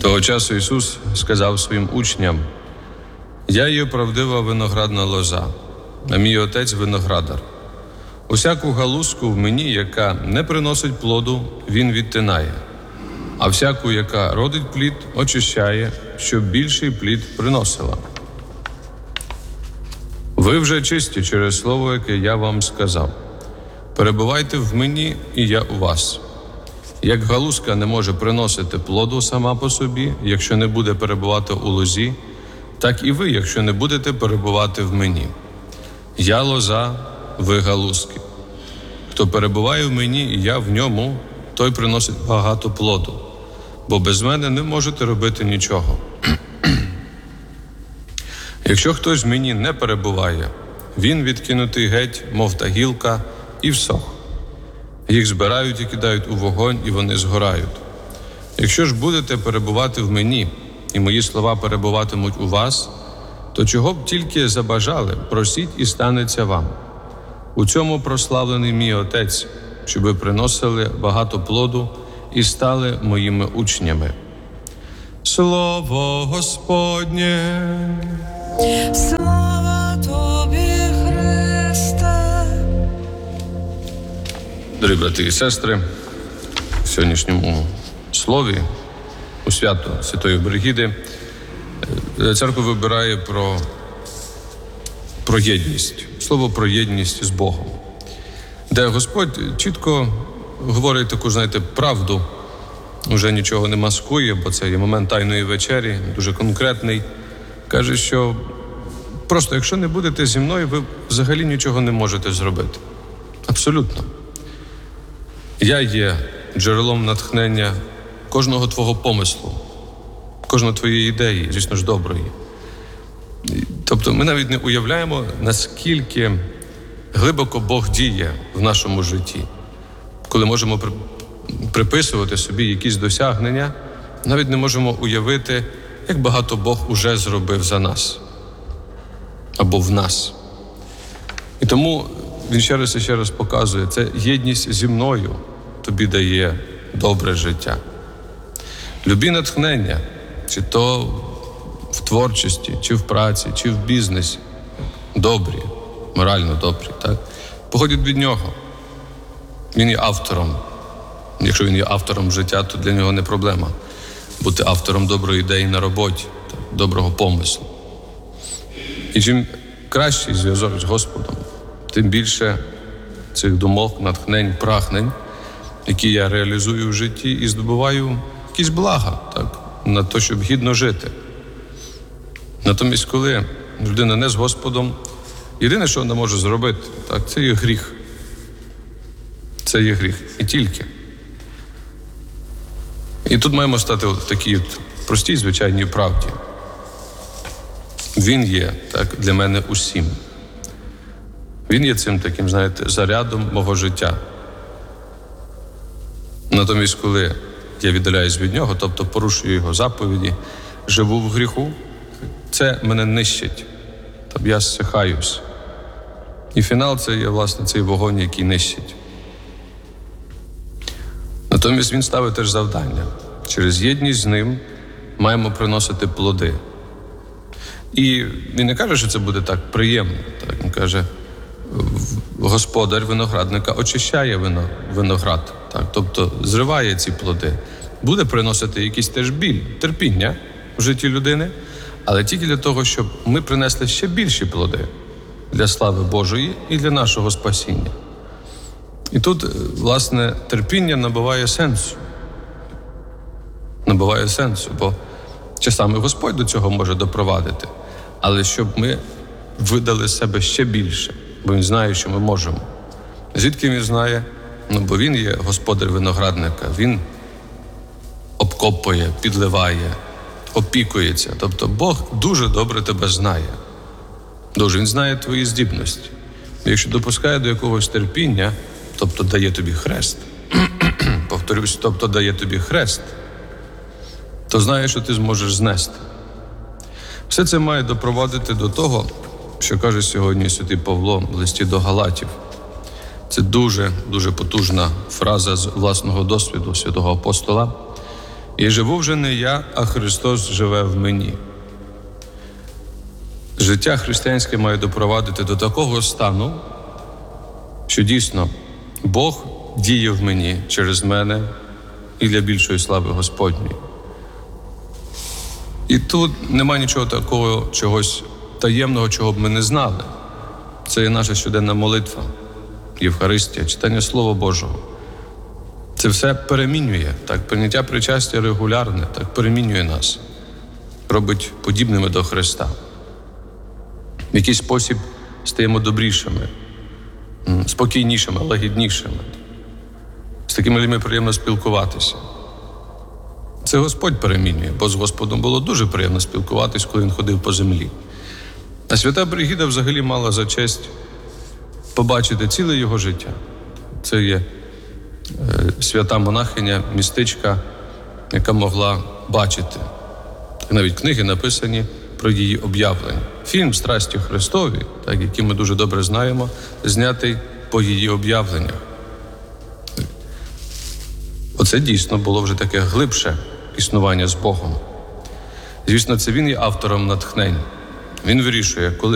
Того часу Ісус сказав своїм учням: «Я є правдива виноградна лоза, а мій Отець виноградар. Усяку галузку в мені, яка не приносить плоду, Він відтинає, а всяку, яка родить плід, очищає, щоб більший плід приносила. Ви вже чисті через слово, яке я вам сказав. Перебувайте в мені, і я у вас. Як галузка не може приносити плоду сама по собі, якщо не буде перебувати у лозі, так і ви, якщо не будете перебувати в мені. Я лоза, ви галузки. Хто перебуває в мені, і я в ньому, той приносить багато плоду, бо без мене не можете робити нічого. Якщо хтось в мені не перебуває, він відкинутий геть, мов та гілка, і всох. Їх збирають і кидають у вогонь, і вони згорають. Якщо ж будете перебувати в мені, і мої слова перебуватимуть у вас, то чого б тільки забажали, просіть і станеться вам. У цьому прославлений мій Отець, щоб ви приносили багато плоду і стали моїми учнями». Слово Господнє! Слава Тобі, Христе! Дорогі брати і сестри, в сьогоднішньому слові у свято Святої Бригіди церква вибирає про єдність, слово про єдність з Богом, де Господь чітко говорить таку, правду, вже нічого не маскує, бо це є момент Тайної вечері, дуже конкретний. Каже, що просто якщо не будете зі мною, ви взагалі нічого не можете зробити. Абсолютно. Я є джерелом натхнення кожного твого помислу, кожної твоєї ідеї, звісно ж, доброї. Тобто ми навіть не уявляємо, наскільки глибоко Бог діє в нашому житті. Коли можемо приписувати собі якісь досягнення, навіть не можемо уявити, як багато Бог уже зробив за нас або в нас. І тому Він ще раз і ще раз показує, це єдність зі мною тобі дає добре життя. Любі натхнення, чи то в творчості, чи в праці, чи в бізнесі, добрі, морально добрі, так? Походять від Нього. Він є автором. Якщо він є автором життя, то для нього не проблема бути автором доброї ідеї на роботі, доброго помислу. І чим кращий зв'язок з Господом, тим більше цих думок, натхнень, прагнень, які я реалізую в житті і здобуваю якісь блага, так, на те, щоб гідно жити. Натомість, коли людина не з Господом, єдине, що вона може зробити, так, це є гріх. Це є гріх. І тільки. І тут маємо стати в такій простій, звичайній правді. Він є, так, для мене усім. Він є цим таким, зарядом мого життя. Натомість, коли я віддаляюсь від нього, тобто порушую його заповіді, живу в гріху, це мене нищить. Тобто я зсихаюсь. І фінал – це є, власне, цей вогонь, який нищить. Натомість він ставить теж завдання. Через єдність з ним маємо приносити плоди. І він не каже, що це буде так приємно. Так? Він каже, господар виноградника очищає виноград. Так? Тобто зриває ці плоди. Буде приносити якийсь теж біль, терпіння в житті людини, але тільки для того, щоб ми принесли ще більші плоди для слави Божої і для нашого спасіння. І тут, власне, терпіння набуває сенсу. Набуває сенсу, бо часами Господь до цього може допровадити. Але щоб ми видали себе ще більше, бо Він знає, що ми можемо. Звідки Він знає? Бо Він є господар виноградника. Він обкопує, підливає, опікується. Тобто Бог дуже добре тебе знає. Дуже. Він знає твої здібності. Якщо допускає до якогось терпіння, тобто дає тобі хрест, повторюсь, тобто дає тобі хрест, то знає, що ти зможеш знести. Все це має допровадити до того, що каже сьогодні святий Павло в листі до Галатів. Це дуже, дуже потужна фраза з власного досвіду святого апостола. І живу вже не я, а Христос живе в мені. Життя християнське має допровадити до такого стану, що дійсно Бог діє в мені через мене і для більшої слави Господньої. І тут нема нічого такого, чогось таємного, чого б ми не знали. Це є наша щоденна молитва, Євхаристія, читання Слова Божого. Це все перемінює, так, прийняття причастя регулярне, так перемінює нас, робить подібними до Христа. В якийсь спосіб стаємо добрішими, спокійнішими, лагіднішими. З такими людьми приємно спілкуватися. Це Господь перемінює, бо з Господом було дуже приємно спілкуватись, коли Він ходив по землі. А свята Бригіда взагалі мала за честь побачити ціле його життя. Це є свята монахиня, містичка, яка могла бачити. Навіть книги написані про її об'явлення. Фільм «Страсті Христові», так, який ми дуже добре знаємо, знятий по її об'явленнях. Оце дійсно було вже таке глибше існування з Богом. Звісно, це він є автором натхнень. Він вирішує, коли